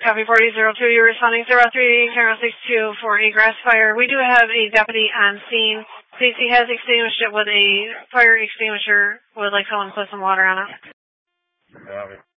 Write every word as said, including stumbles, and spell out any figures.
Copy forty zero two, you're responding zero three zero six two for a grass fire. We do have a deputy on scene. Please, he has extinguished it with a fire extinguisher. Would like someone to put some water on it. Copy.